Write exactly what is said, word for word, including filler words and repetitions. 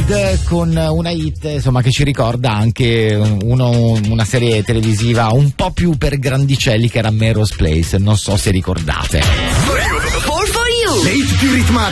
Ride con una hit insomma che ci ricorda anche uno, una serie televisiva un po' più per grandicelli che era Melrose Place, non so se ricordate. four for you. Le hit più ritmate